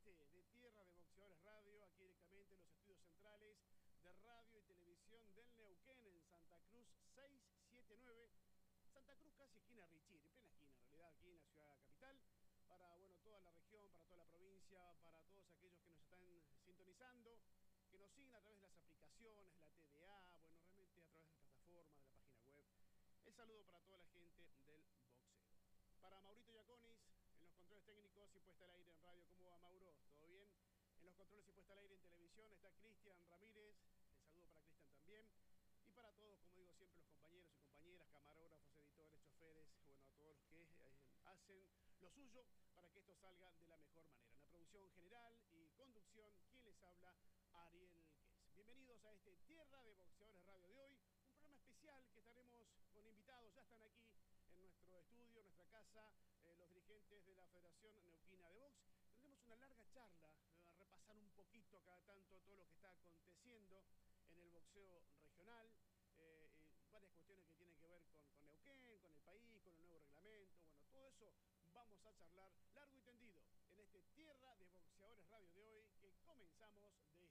este de Tierra de Boxeadores Radio, aquí directamente en los estudios centrales de radio y televisión del Neuquén, en Santa Cruz 679. Santa Cruz casi esquina Richir, en plena esquina en realidad, aquí en la ciudad capital, para toda la región, para toda la provincia, para todos aquellos que nos están sintonizando, que nos siguen a través de las aplicaciones, de la TDA, realmente a través de las plataformas, de la página web. El saludo para toda la gente del boxeo. Para Maurito Yaconis, en los controles técnicos y puesta al aire en radio. ¿Cómo va, Mauro? ¿Todo bien? En los controles y puesta al aire en televisión está Cristian Ramírez. El saludo para Cristian también. Y para todos, como digo siempre, los compañeros y compañeras, camarógrafos, editores, choferes, a todos los que hacen lo suyo para que esto salga de la mejor manera. En la producción general y conducción, quien les habla, Ariel Ques. Bienvenidos a este Tierra de Boxeadores Radio de hoy, un programa especial que estaremos con invitados, ya están aquí en nuestro estudio, en nuestra casa, los dirigentes de la Federación Neuquina de Box. Tendremos una larga charla, a repasar un poquito cada tanto todo lo que está aconteciendo en el boxeo regional, varias cuestiones que tienen que ver con Neuquén, con el país, con el nuevo reglamento, todo eso vamos a charlar largo y tendido en este Tierra de Boxeadores Radio de hoy, que comenzamos de